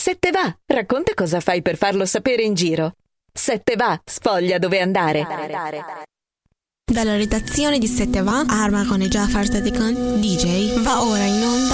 Sette va, racconta cosa fai per farlo sapere in giro. Sette va, sfoglia dove andare. Dalla redazione di Sette va, Arma con e Jafar Sadekan, DJ, va ora in onda